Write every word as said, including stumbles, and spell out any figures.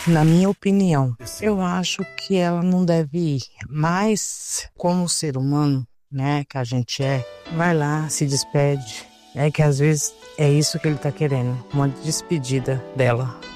Na minha opinião, eu acho que ela não deve ir, mas como ser humano, né, que a gente é, vai lá, se despede, é que às vezes é isso que ele tá querendo, uma despedida dela.